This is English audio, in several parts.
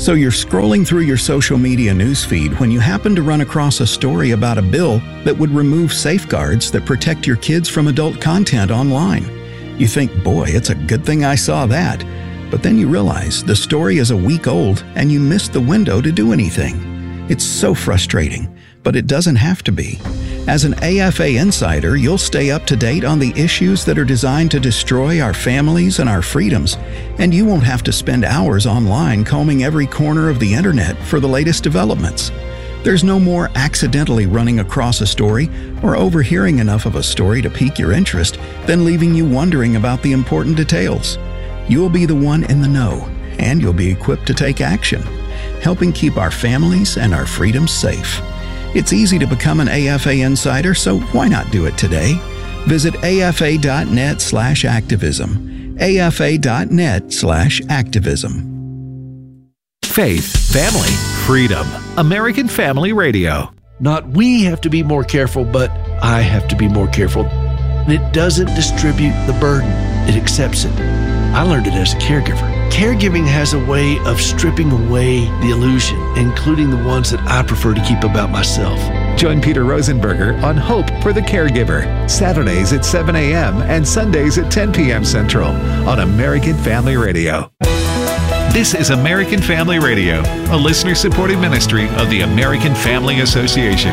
So you're scrolling through your social media newsfeed when you happen to run across a story about a bill that would remove safeguards that protect your kids from adult content online. You think, boy, it's a good thing I saw that. But then you realize the story is a week old and you missed the window to do anything. It's so frustrating, but it doesn't have to be. As an AFA insider, you'll stay up to date on the issues that are designed to destroy our families and our freedoms, and you won't have to spend hours online combing every corner of the internet for the latest developments. There's no more accidentally running across a story or overhearing enough of a story to pique your interest than leaving you wondering about the important details. You'll be the one in the know, and you'll be equipped to take action, helping keep our families and our freedoms safe. It's easy to become an AFA insider, so why not do it today? Visit afa.net/activism. afa.net/activism. Faith, family, freedom. American Family Radio. Not we have to be more careful, but I have to be more careful. And it doesn't distribute the burden. It accepts it. I learned it as a caregiver. Caregiving has a way of stripping away the illusion, including the ones that I prefer to keep about myself. Join Peter Rosenberger on Hope for the Caregiver, Saturdays at 7 a.m. and Sundays at 10 p.m. Central on American Family Radio. This is American Family Radio, a listener-supported ministry of the American Family Association.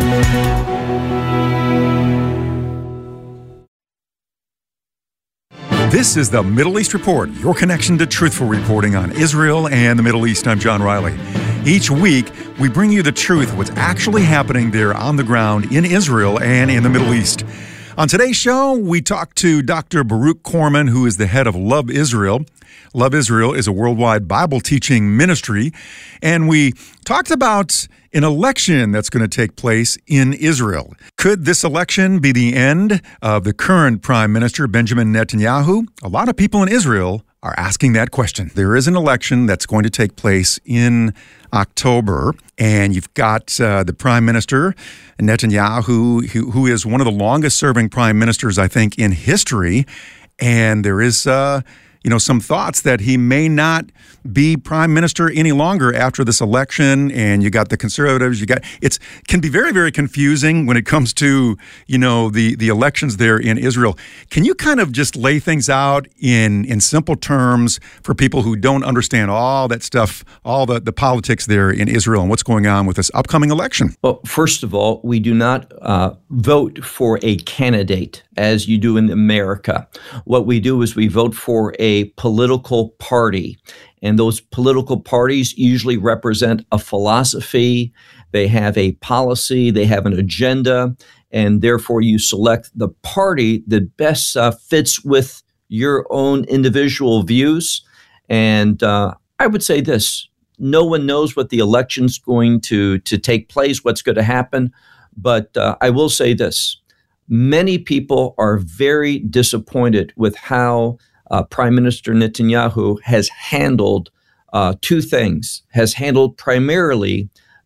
This is the Middle East Report, your connection to truthful reporting on Israel and the Middle East. I'm John Riley. Each week, we bring you the truth of what's actually happening there on the ground in Israel and in the Middle East. On today's show, we talk to Dr. Baruch Korman, who is the head of Love Israel. Love Israel is a worldwide Bible teaching ministry, and we talked about an election that's going to take place in Israel. Could this election be the end of the current Prime Minister, Benjamin Netanyahu? A lot of people in Israel are asking that question. There is an election that's going to take place in October, and you've got the Prime Minister, Netanyahu, who is one of the longest-serving prime ministers, I think, in history, and there is some thoughts that he may not be prime minister any longer after this election. And you got the conservatives, it can be very, very confusing when it comes to, the elections there in Israel. Can you kind of just lay things out in simple terms for people who don't understand all that stuff, all the politics there in Israel and what's going on with this upcoming election? Well, first of all, we do not vote for a candidate as you do in America. What we do is we vote for a political party. And those political parties usually represent a philosophy, they have a policy, they have an agenda, and therefore you select the party that best fits with your own individual views. And I would say this, no one knows what the election's going to take place, what's going to happen, but I will say this, many people are very disappointed with how Prime Minister Netanyahu has handled two things, has handled primarily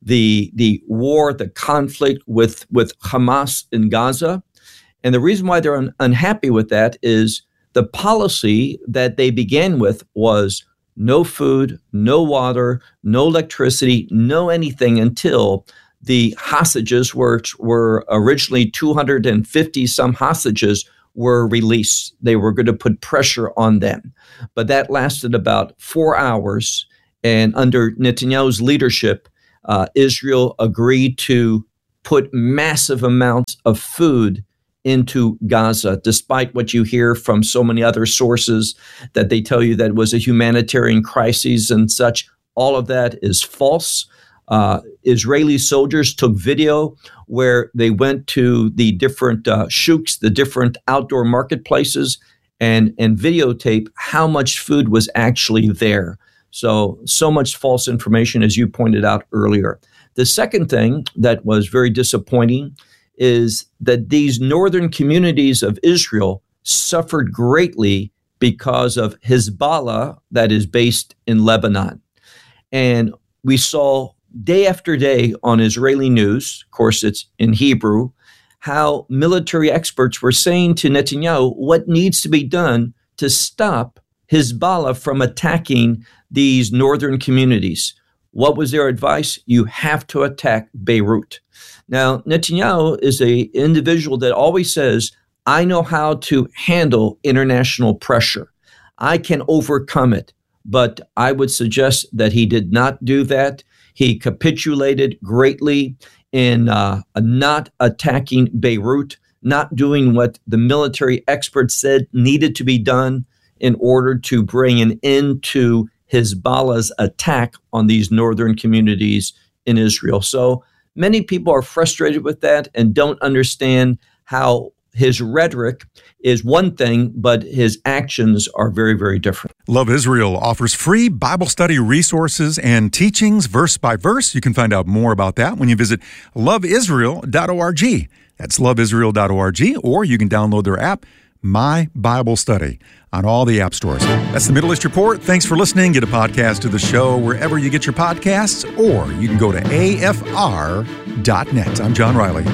the war, the conflict with Hamas in Gaza. And the reason why they're unhappy with that is the policy that they began with was no food, no water, no electricity, no anything until the hostages were originally 250 some hostages were released. They were going to put pressure on them. But that lasted about 4 hours. And under Netanyahu's leadership, Israel agreed to put massive amounts of food into Gaza, despite what you hear from so many other sources that they tell you that it was a humanitarian crisis and such. All of that is false. Israeli soldiers took video where they went to the different shooks, the different outdoor marketplaces, and videotape how much food was actually there. So much false information, as you pointed out earlier. The second thing that was very disappointing is that these northern communities of Israel suffered greatly because of Hezbollah that is based in Lebanon. And we saw day after day on Israeli news, of course it's in Hebrew, how military experts were saying to Netanyahu what needs to be done to stop Hezbollah from attacking these northern communities. What was their advice? You have to attack Beirut. Now, Netanyahu is an individual that always says, I know how to handle international pressure. I can overcome it. But I would suggest that he did not do that. He capitulated greatly in not attacking Beirut, not doing what the military experts said needed to be done in order to bring an end to Hezbollah's attack on these northern communities in Israel. So many people are frustrated with that and don't understand how his rhetoric is one thing, but his actions are very, very different. Love Israel offers free Bible study resources and teachings verse by verse. You can find out more about that when you visit loveisrael.org. That's loveisrael.org, or you can download their app, My Bible Study, on all the app stores. That's the Middle East Report. Thanks for listening. Get a podcast of the show wherever you get your podcasts, or you can go to afr.net. I'm John Riley.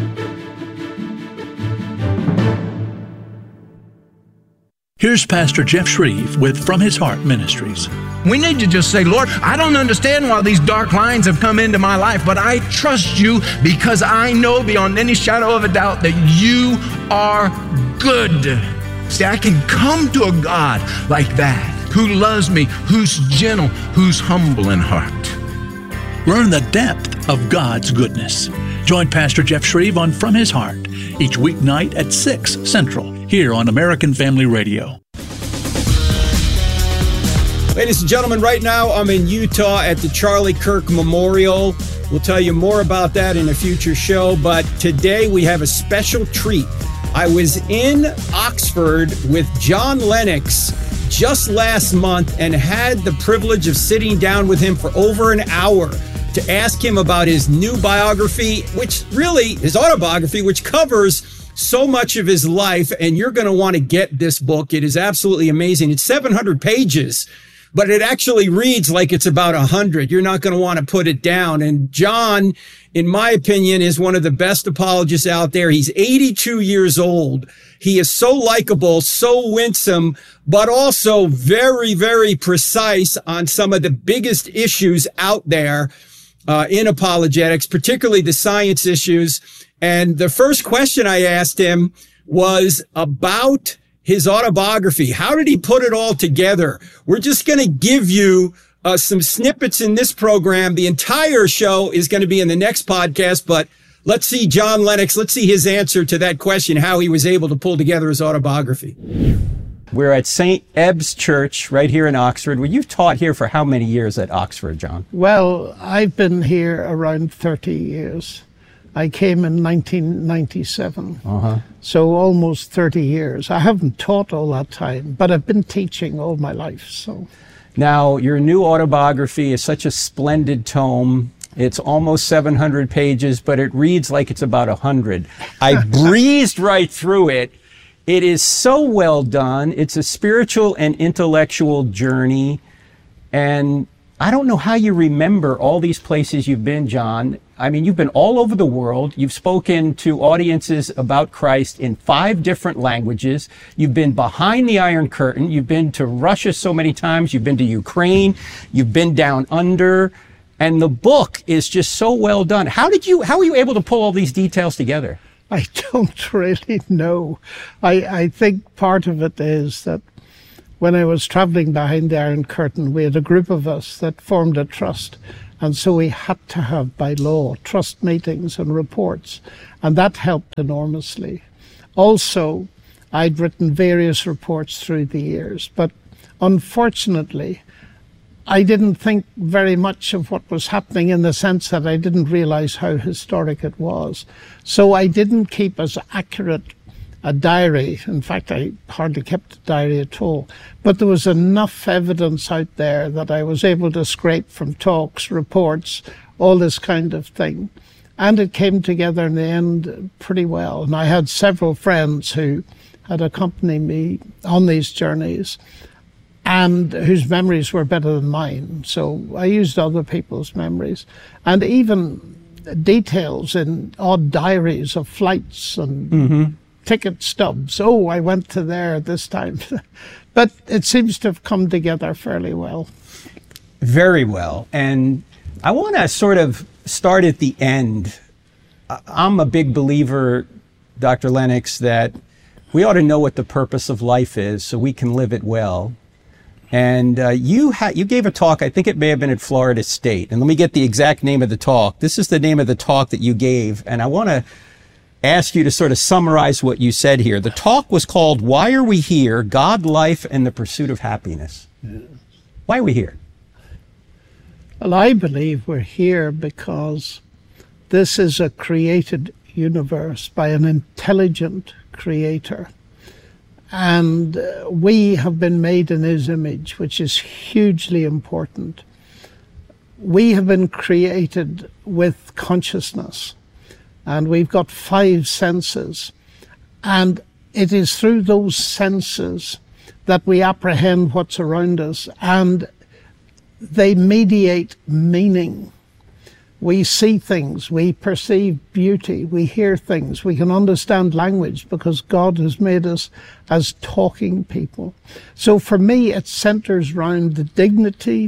Here's Pastor Jeff Shreve with From His Heart Ministries. We need to just say, Lord, I don't understand why these dark lines have come into my life, but I trust you because I know beyond any shadow of a doubt that you are good. See, I can come to a God like that, who loves me, who's gentle, who's humble in heart. Learn the depth of God's goodness. Join Pastor Jeff Shreve on From His Heart each weeknight at 6 Central here on American Family Radio. Ladies and gentlemen, right now I'm in Utah at the Charlie Kirk Memorial. We'll tell you more about that in a future show, but today we have a special treat. I was in Oxford with John Lennox just last month and had the privilege of sitting down with him for over an hour to ask him about his new biography, his autobiography, which covers so much of his life. And you're going to want to get this book. It is absolutely amazing. It's 700 pages, but it actually reads like it's about 100. You're not going to want to put it down. And John, in my opinion, is one of the best apologists out there. He's 82 years old. He is so likable, so winsome, but also very, very precise on some of the biggest issues out there in apologetics, particularly the science issues. And the first question I asked him was about his autobiography. How did he put it all together? We're just going to give you some snippets in this program. The entire show is going to be in the next podcast, but let's see John Lennox. Let's see his answer to that question, how he was able to pull together his autobiography. We're at St. Ebb's Church right here in Oxford. Well, you've taught here for how many years at Oxford, John? Well, I've been here around 30 years. I came in 1997, so almost 30 years. I haven't taught all that time, but I've been teaching all my life. So, now, your new autobiography is such a splendid tome. It's almost 700 pages, but it reads like it's about 100. I breezed right through it. It is so well done. It's a spiritual and intellectual journey. And I don't know how you remember all these places you've been, John. I mean, you've been all over the world. You've spoken to audiences about Christ in 5 different languages. You've been behind the Iron Curtain. You've been to Russia so many times. You've been to Ukraine. You've been down under. And the book is just so well done. How were you able to pull all these details together? I don't really know. I think part of it is that when I was traveling behind the Iron Curtain, we had a group of us that formed a trust. And so we had to have, by law, trust meetings and reports. And that helped enormously. Also, I'd written various reports through the years. But unfortunately, I didn't think very much of what was happening in the sense that I didn't realize how historic it was. So I didn't keep as accurate a diary. In fact, I hardly kept a diary at all. But there was enough evidence out there that I was able to scrape from talks, reports, all this kind of thing. And it came together in the end pretty well. And I had several friends who had accompanied me on these journeys and whose memories were better than mine. So I used other people's memories. And even details in odd diaries of flights and ticket stubs. Oh, I went to there this time. But it seems to have come together fairly well. Very well. And I want to sort of start at the end. I'm a big believer, Dr. Lennox, that we ought to know what the purpose of life is so we can live it well. And you gave a talk, I think it may have been at Florida State. And let me get the exact name of the talk. This is the name of the talk that you gave. And I want to ask you to sort of summarize what you said here. The talk was called, Why Are We Here? God, Life, and the Pursuit of Happiness. Why are we here? Well, I believe we're here because this is a created universe by an intelligent creator. And we have been made in his image, which is hugely important. We have been created with consciousness, and we've got 5 senses. And it is through those senses that we apprehend what's around us, and they mediate meaning. We see things, we perceive beauty, we hear things, we can understand language because God has made us as talking people. So for me, it centers around the dignity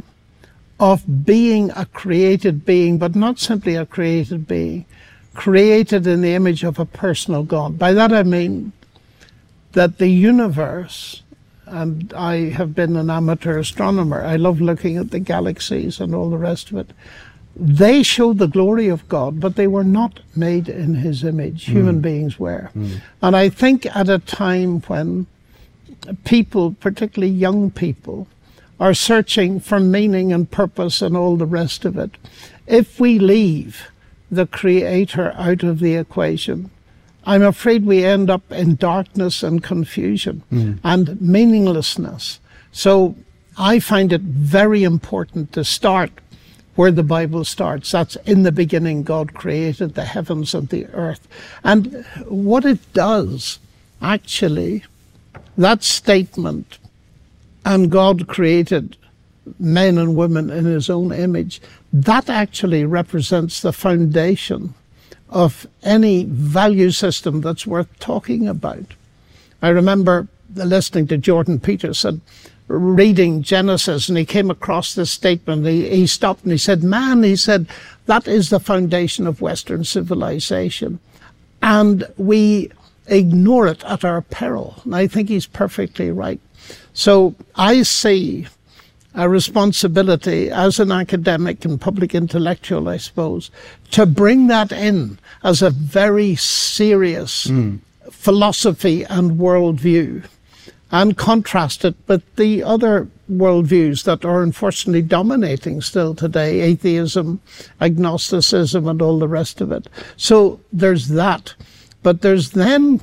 of being a created being, but not simply a created being, created in the image of a personal God. By that I mean that the universe, and I have been an amateur astronomer, I love looking at the galaxies and all the rest of it. They show the glory of God, but they were not made in his image. Human beings were. And I think at a time when people, particularly young people, are searching for meaning and purpose and all the rest of it, if we leave the Creator out of the equation, I'm afraid we end up in darkness and confusion and meaninglessness. So I find it very important to start where the Bible starts. That's in the beginning God created the heavens and the earth. And what it does, actually, that statement, and God created men and women in his own image, that actually represents the foundation of any value system that's worth talking about. I remember listening to Jordan Peterson reading Genesis, and he came across this statement. He stopped and he said, man, he said, that is the foundation of Western civilization. And we ignore it at our peril. And I think he's perfectly right. So I see a responsibility as an academic and public intellectual, I suppose, to bring that in as a very serious philosophy and worldview, and contrast it with the other worldviews that are unfortunately dominating still today, atheism, agnosticism, and all the rest of it. So there's that. But there's then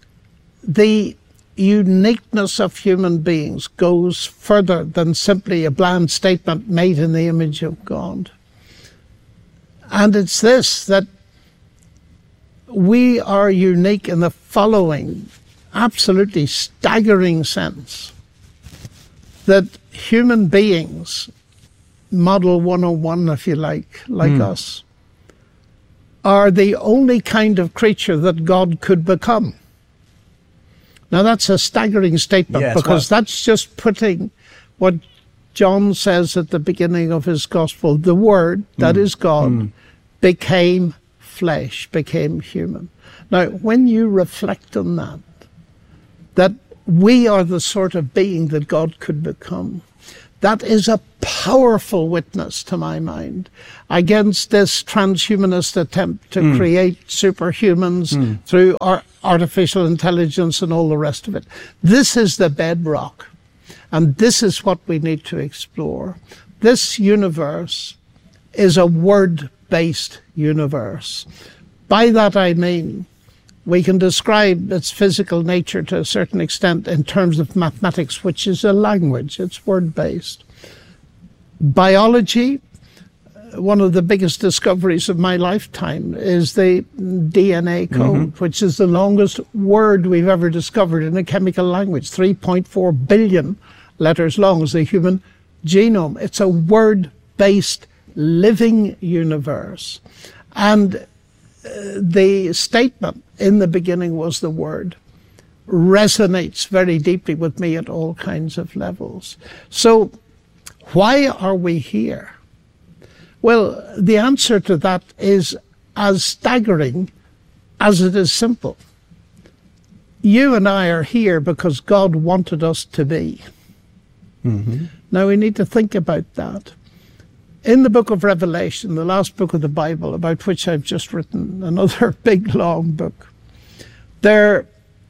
the uniqueness of human beings goes further than simply a bland statement made in the image of God. And it's this, that we are unique in the following absolutely staggering sense, that human beings, model 101 if you like us, are the only kind of creature that God could become. Now that's a staggering statement, because that's just putting what John says at the beginning of his gospel, the Word, that is God, became flesh, became human. Now when you reflect on that we are the sort of being that God could become, that is a powerful witness, to my mind, against this transhumanist attempt to create superhumans through artificial intelligence and all the rest of it. This is the bedrock, and this is what we need to explore. This universe is a word-based universe. By that I mean, we can describe its physical nature to a certain extent in terms of mathematics, which is a language. It's word-based. Biology, one of the biggest discoveries of my lifetime is the DNA code, which is the longest word we've ever discovered in a chemical language. 3.4 billion letters long is the human genome. It's a word-based living universe. And the statement, in the beginning was the Word, resonates very deeply with me at all kinds of levels. So why are we here? Well, the answer to that is as staggering as it is simple. You and I are here because God wanted us to be. Mm-hmm. Now we need to think about that. In the book of Revelation, the last book of the Bible, about which I've just written another big, long book, there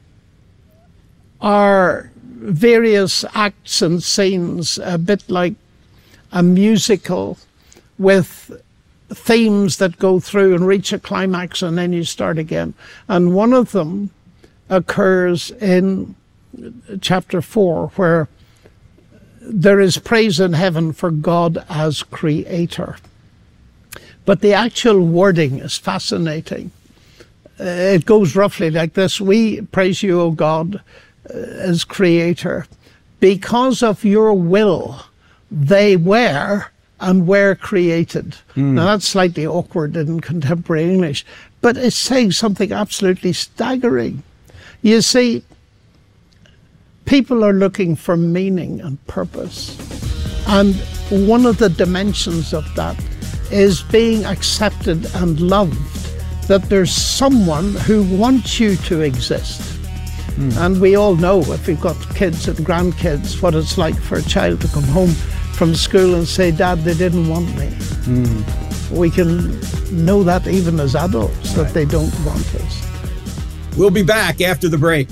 are various acts and scenes, a bit like a musical, with themes that go through and reach a climax and then you start again. And one of them occurs in chapter 4, where there is praise in heaven for God as creator. But the actual wording is fascinating. It goes roughly like this: we praise you, O God, as creator. Because of your will, they were and were created. Now that's slightly awkward in contemporary English, but it's saying something absolutely staggering. You see, people are looking for meaning and purpose. And one of the dimensions of that is being accepted and loved, that there's someone who wants you to exist. And we all know, if we've got kids and grandkids, what it's like for a child to come home from school and say, Dad, they didn't want me. We can know that even as adults, that they don't want us. We'll be back after the break.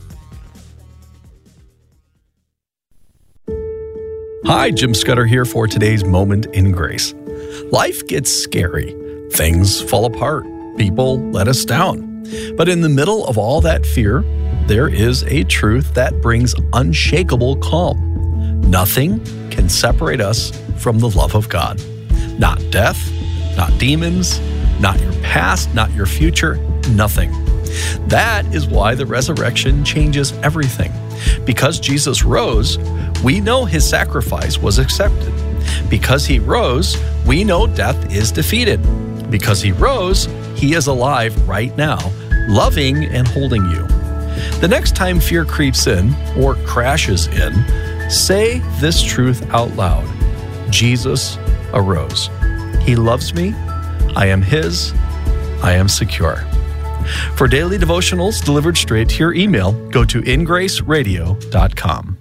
Hi, Jim Scudder here for today's Moment in Grace. Life gets scary. Things fall apart. People let us down. But in the middle of all that fear, there is a truth that brings unshakable calm. Nothing can separate us from the love of God. Not death, not demons, not your past, not your future, nothing. That is why the resurrection changes everything. Because Jesus rose, we know his sacrifice was accepted. Because he rose, we know death is defeated. Because he rose, he is alive right now, loving and holding you. The next time fear creeps in or crashes in, say this truth out loud: Jesus arose. He loves me. I am his. I am secure. For daily devotionals delivered straight to your email, go to ingraceradio.com.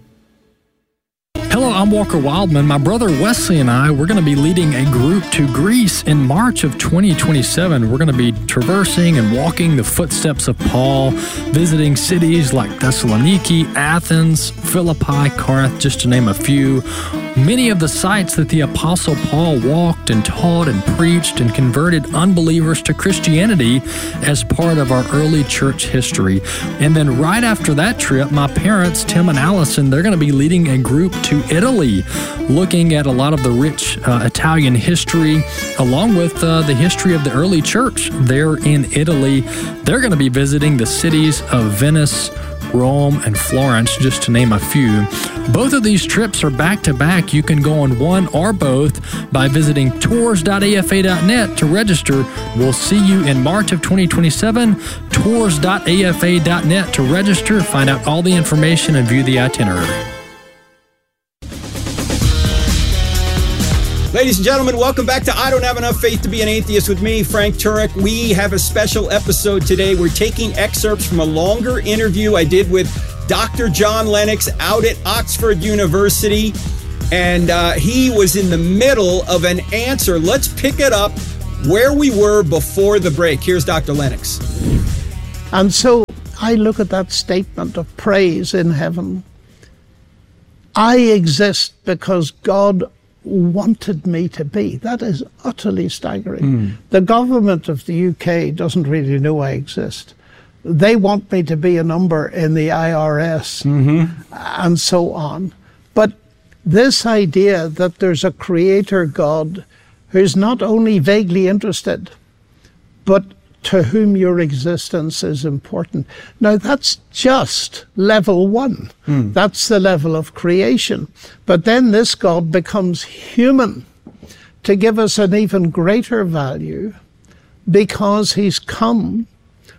Hello, I'm Walker Wildman. My brother Wesley and I, we're going to be leading a group to Greece in March of 2027. We're going to be traversing and walking the footsteps of Paul, visiting cities like Thessaloniki, Athens, Philippi, Corinth, just to name a few. Many of the sites that the Apostle Paul walked and taught and preached and converted unbelievers to Christianity as part of our early church history. And then right after that trip, my parents, Tim and Allison, they're going to be leading a group to Italy, looking at a lot of the rich Italian history, along with the history of the early church there in Italy. They're going to be visiting the cities of Venice, Rome, and Florence, just to name a few. Both of these trips are back-to-back. You can go on one or both by visiting tours.afa.net to register. We'll see you in March of 2027. Tours.afa.net to register, find out all the information, and view the itinerary. Ladies and gentlemen, welcome back to I Don't Have Enough Faith to Be an Atheist with me, Frank Turek. We have a special episode today. We're taking excerpts from a longer interview I did with Dr. John Lennox out at Oxford University, and he was in the middle of an answer. Let's pick it up where we were before the break. Here's Dr. Lennox. And so I look at that statement of praise in heaven. I exist because God wanted me to be. That is utterly staggering. The government of the UK doesn't really know I exist. They want me to be a number in the IRS and so on. But this idea that there's a creator God who's not only vaguely interested, but to whom your existence is important. Now, that's just level one. That's the level of creation. But then this God becomes human to give us an even greater value, because he's come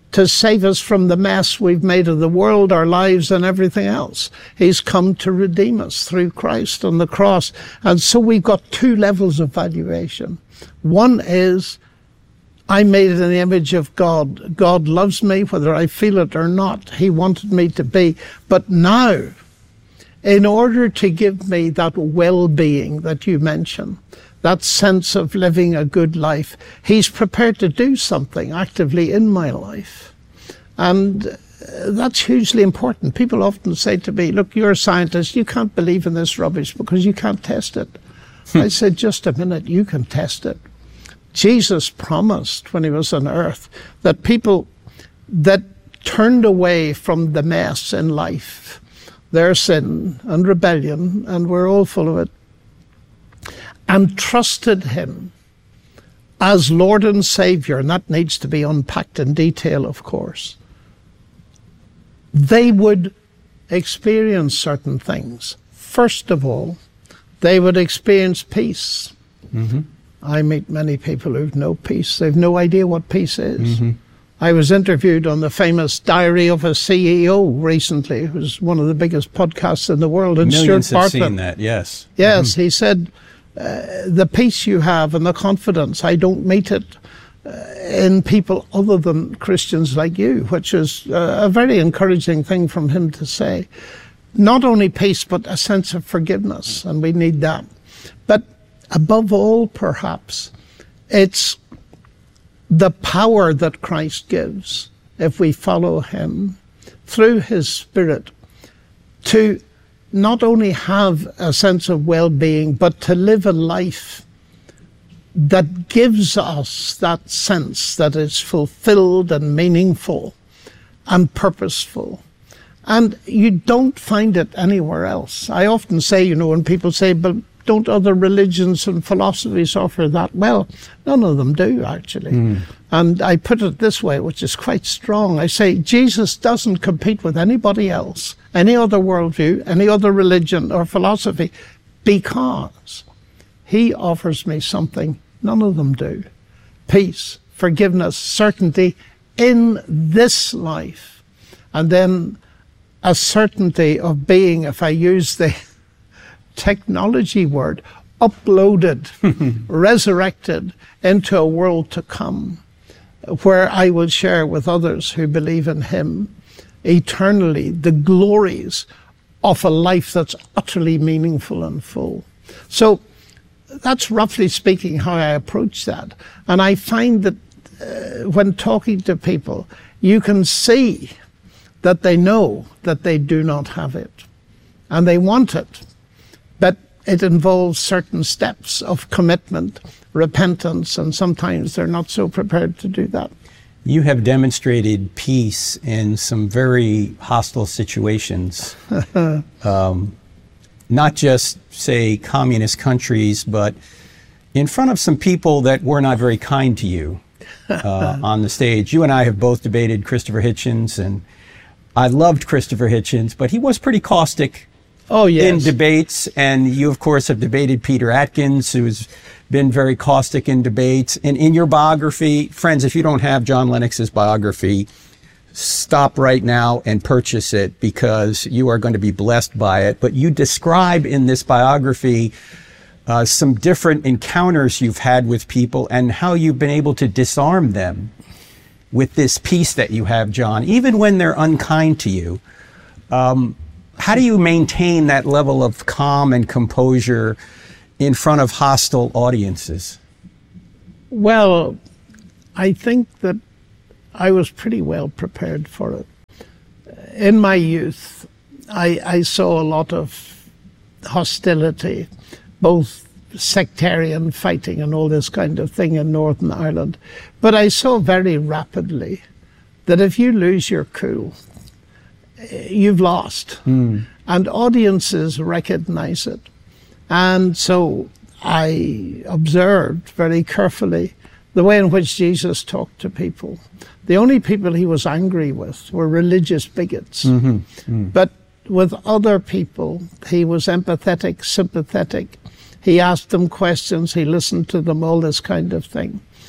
to save us from the mess we've made of the world, our lives, and everything else. He's come to redeem us through Christ on the cross. And so we've got two levels of valuation. One is, I'm made in the image of God. God loves me, whether I feel it or not. He wanted me to be. But now, in order to give me that well-being that you mentioned, that sense of living a good life, he's prepared to do something actively in my life. And that's hugely important. People often say to me, look, you're a scientist, you can't believe in this rubbish because you can't test it. I said, just a minute, you can test it. Jesus promised when he was on earth that people that turned away from the mess in life, their sin and rebellion, and we're all full of it, and trusted him as Lord and Savior, and that needs to be unpacked in detail, of course, they would experience certain things. First of all, they would experience peace. Mm-hmm. I meet many people who've no peace. They've no idea what peace is. Mm-hmm. I was interviewed on the famous Diary of a CEO recently. It was one of the biggest podcasts in the world. And Millions Stuart have Bartlett, seen that, yes. Yes, he said, the peace you have and the confidence, I don't meet it in people other than Christians like you, which is a very encouraging thing from him to say. Not only peace, but a sense of forgiveness, and we need that. But above all, perhaps, it's the power that Christ gives, if we follow him, through his Spirit, to not only have a sense of well-being, but to live a life that gives us that sense that it's fulfilled and meaningful and purposeful. And you don't find it anywhere else. I often say, when people say, but don't other religions and philosophies offer that? Well, none of them do, actually. And I put it this way, which is quite strong. I say, Jesus doesn't compete with anybody else, any other worldview, any other religion or philosophy, because he offers me something none of them do. Peace, forgiveness, certainty in this life. And then a certainty of being, if I use the technology word, uploaded, resurrected into a world to come, where I will share with others who believe in him eternally the glories of a life that's utterly meaningful and full. So that's roughly speaking how I approach that. And I find that when talking to people, you can see that they know that they do not have it and they want it. But it involves certain steps of commitment, repentance, and sometimes they're not so prepared to do that. You have demonstrated peace in some very hostile situations, not just, say, communist countries, but in front of some people that were not very kind to you on the stage. You and I have both debated Christopher Hitchens, and I loved Christopher Hitchens, but he was pretty caustic. Oh, yes. In debates, and you, of course, have debated Peter Atkins, who's been very caustic in debates. And in your biography, friends, if you don't have John Lennox's biography, stop right now and purchase it, because you are going to be blessed by it. But you describe in this biography some different encounters you've had with people and how you've been able to disarm them with this peace that you have, John, even when they're unkind to you. How do you maintain that level of calm and composure in front of hostile audiences? Well, I think that I was pretty well prepared for it. In my youth, I saw a lot of hostility, both sectarian fighting and all this kind of thing in Northern Ireland. But I saw very rapidly that if you lose your cool, you've lost. And audiences recognize it. And so I observed very carefully the way in which Jesus talked to people. The only people he was angry with were religious bigots. But with other people, he was empathetic, sympathetic. He asked them questions, he listened to them, all this kind of thing.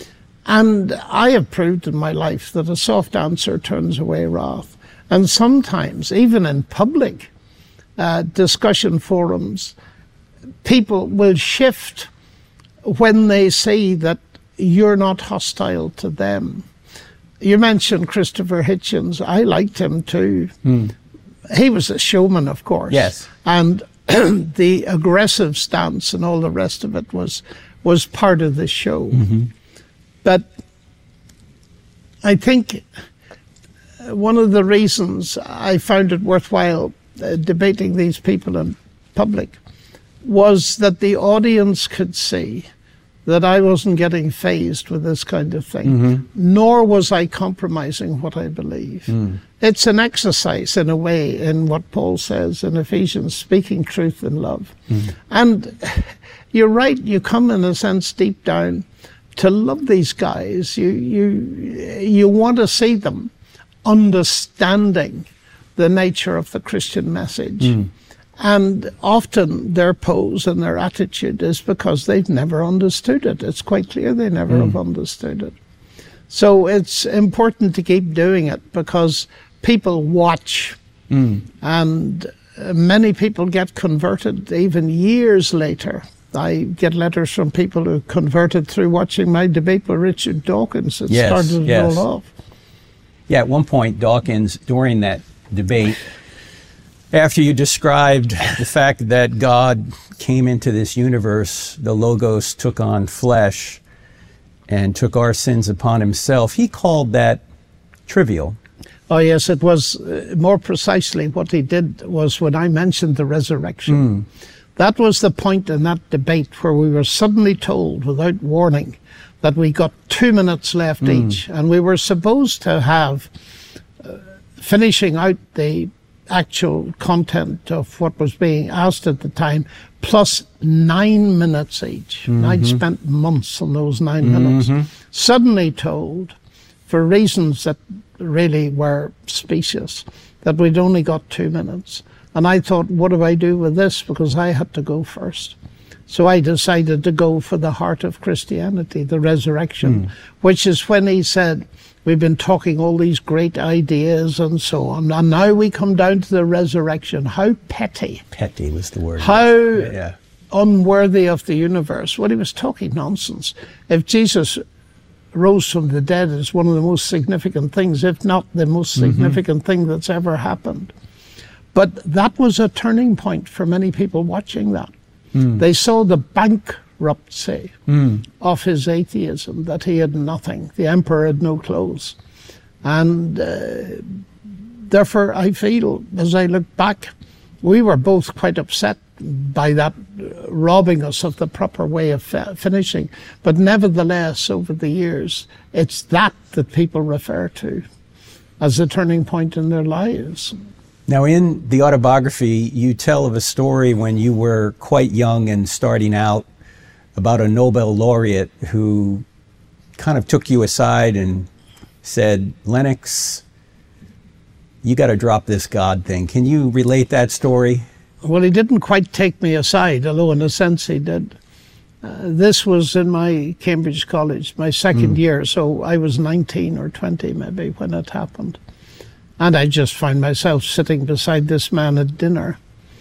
And I have proved in my life that a soft answer turns away wrath. And sometimes, even in public discussion forums, people will shift when they see that you're not hostile to them. You mentioned Christopher Hitchens. I liked him too. He was a showman, of course. Yes. And the aggressive stance and all the rest of it was part of the show. But I think one of the reasons I found it worthwhile debating these people in public was that the audience could see that I wasn't getting fazed with this kind of thing, nor was I compromising what I believe. It's an exercise, in a way, in what Paul says in Ephesians, speaking truth in love. And you're right, you come in a sense deep down to love these guys. You want to see them understanding the nature of the Christian message. And often their pose and their attitude is because they've never understood it. It's quite clear they never have understood it. So it's important to keep doing it because people watch. And many people get converted even years later. I get letters from people who converted through watching my debate with Richard Dawkins. It started it all off. Yeah, at one point, Dawkins, during that debate, after you described the fact that God came into this universe, the Logos took on flesh and took our sins upon himself, he called that trivial. Oh, yes, it was more precisely what he did was when I mentioned the resurrection. That was the point in that debate where we were suddenly told without warning that we got 2 minutes left each, and we were supposed to have, finishing out the actual content of what was being asked at the time, plus 9 minutes each. And I'd spent months on those 9 minutes. Suddenly told, for reasons that really were specious, that we'd only got 2 minutes. And I thought, what do I do with this? Because I had to go first. So I decided to go for the heart of Christianity, the resurrection, which is when he said, we've been talking all these great ideas and so on. And now we come down to the resurrection. How petty. Petty was the word. How unworthy of the universe. Well, he was talking nonsense. If Jesus rose from the dead, it's one of the most significant things, if not the most significant thing that's ever happened. But that was a turning point for many people watching that. They saw the bankruptcy of his atheism, that he had nothing. The emperor had no clothes. And therefore, I feel, as I look back, we were both quite upset by that robbing us of the proper way of finishing. But nevertheless, over the years, it's that people refer to as a turning point in their lives. Now, in the autobiography, you tell of a story when you were quite young and starting out about a Nobel laureate who kind of took you aside and said, Lennox, you got to drop this God thing. Can you relate that story? Well, he didn't quite take me aside, although in a sense he did. This was in my Cambridge College, my second year, so I was 19 or 20 maybe when it happened. And I just found myself sitting beside this man at dinner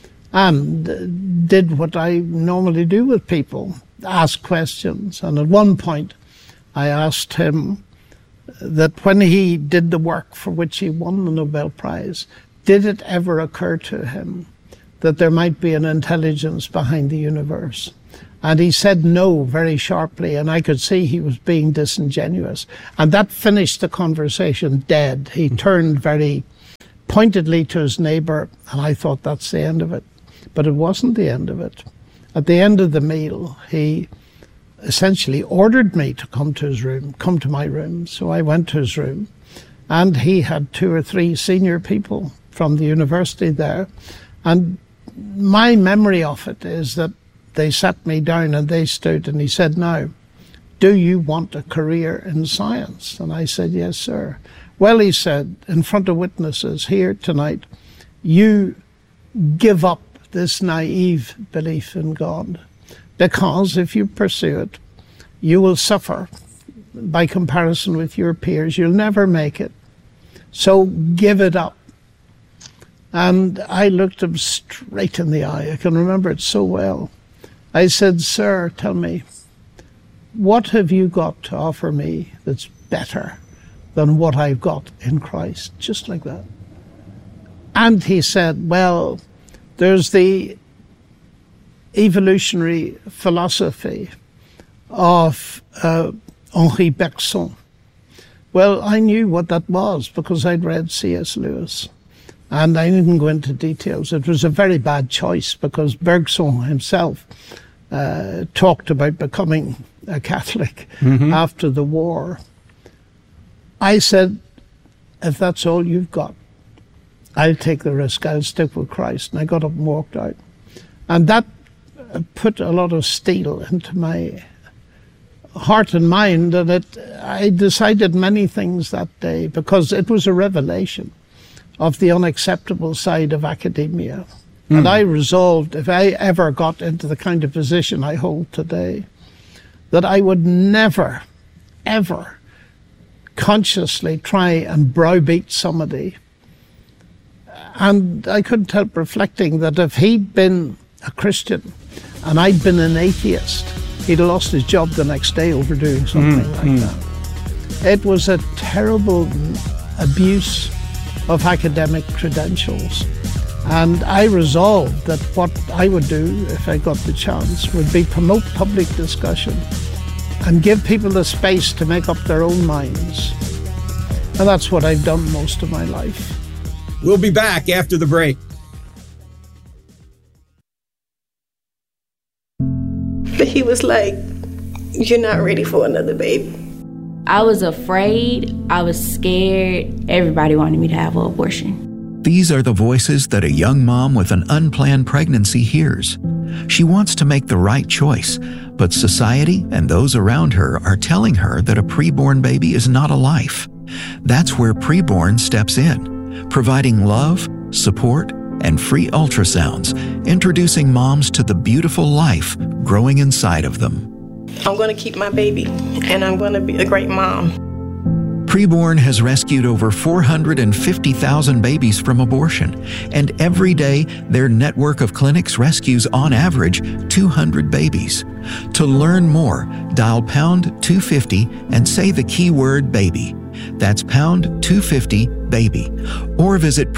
and did what I normally do with people, ask questions. And at one point, I asked him that when he did the work for which he won the Nobel Prize, did it ever occur to him that there might be an intelligence behind the universe? And he said no very sharply, and I could see he was being disingenuous. And that finished the conversation dead. He turned very pointedly to his neighbour, and I thought that's the end of it. But it wasn't the end of it. At the end of the meal, he essentially ordered me to come to my room. So I went to his room, and he had 2 or 3 senior people from the university there. And my memory of it is that they sat me down and they stood, and he said, now, do you want a career in science? And I said, yes, sir. Well, he said, in front of witnesses here tonight, you give up this naive belief in God, because if you pursue it, you will suffer by comparison with your peers. You'll never make it. So give it up. And I looked him straight in the eye. I can remember it so well. I said, "Sir, tell me, what have you got to offer me that's better than what I've got in Christ?" Just like that. And he said, "Well, there's the evolutionary philosophy of Henri Bergson." Well, I knew what that was because I'd read C.S. Lewis. And I didn't go into details. It was a very bad choice because Bergson himself talked about becoming a Catholic after the war. I said, "If that's all you've got, I'll take the risk. I'll stick with Christ." And I got up and walked out. And that put a lot of steel into my heart and mind. And I decided many things that day because it was a revelation of the unacceptable side of academia. And I resolved, if I ever got into the kind of position I hold today, that I would never, ever consciously try and browbeat somebody. And I couldn't help reflecting that if he'd been a Christian and I'd been an atheist, he'd have lost his job the next day over doing something like that. It was a terrible abuse of academic credentials. And I resolved that what I would do, if I got the chance, would be promote public discussion and give people the space to make up their own minds. And that's what I've done most of my life. We'll be back after the break. But he was like, "You're not ready for another baby." I was afraid. I was scared. Everybody wanted me to have an abortion. These are the voices that a young mom with an unplanned pregnancy hears. She wants to make the right choice, but society and those around her are telling her that a preborn baby is not a life. That's where Preborn steps in, providing love, support, and free ultrasounds, introducing moms to the beautiful life growing inside of them. I'm going to keep my baby, and I'm going to be a great mom. Preborn has rescued over 450,000 babies from abortion, and every day their network of clinics rescues on average 200 babies. To learn more, dial pound 250 and say the keyword baby. That's pound 250 baby, or visit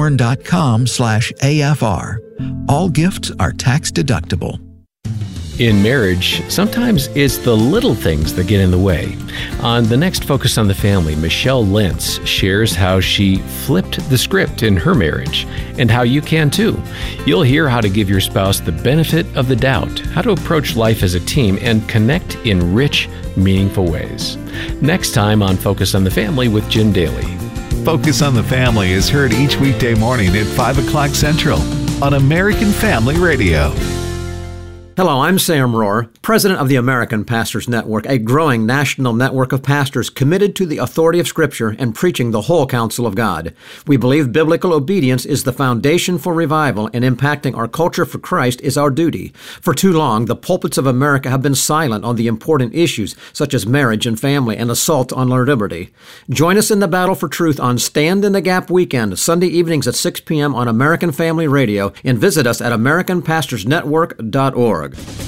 preborn.com/AFR. All gifts are tax deductible. In marriage, sometimes it's the little things that get in the way. On the next Focus on the Family, Michelle Lentz shares how she flipped the script in her marriage and how you can too. You'll hear how to give your spouse the benefit of the doubt, how to approach life as a team, and connect in rich, meaningful ways. Next time on Focus on the Family with Jim Daly. Focus on the Family is heard each weekday morning at 5 o'clock Central on American Family Radio. Hello, I'm Sam Rohr, president of the American Pastors Network, a growing national network of pastors committed to the authority of Scripture and preaching the whole counsel of God. We believe biblical obedience is the foundation for revival, and impacting our culture for Christ is our duty. For too long, the pulpits of America have been silent on the important issues such as marriage and family and assault on our liberty. Join us in the battle for truth on Stand in the Gap weekend, Sunday evenings at 6 p.m. on American Family Radio, and visit us at AmericanPastorsNetwork.org.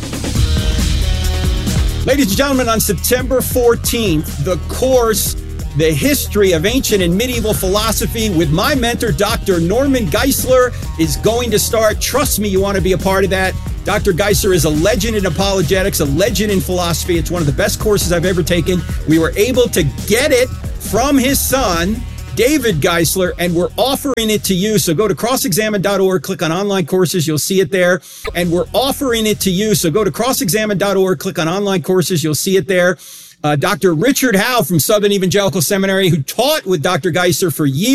Ladies and gentlemen, on September 14th, the course, The History of Ancient and Medieval Philosophy with my mentor, Dr. Norman Geisler, is going to start. Trust me, you want to be a part of that. Dr. Geisler is a legend in apologetics, a legend in philosophy. It's one of the best courses I've ever taken. We were able to get it from his son, David Geisler, and we're offering it to you. So go to crossexamine.org, click on online courses, you'll see it there. And we're offering it to you. So go to crossexamine.org, click on online courses, you'll see it there. Dr. Richard Howe from Southern Evangelical Seminary, who taught with Dr. Geisler for years,